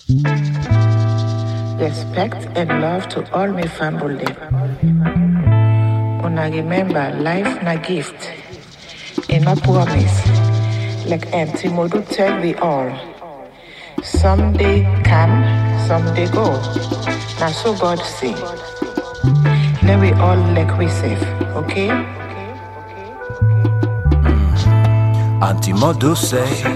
Respect and love to all my family. Una remember, life na gift, and not promise. Like Auntie Modu tell we all. Someday come, someday go. Now so God say. Let we all like we safe, okay? Auntie Modu say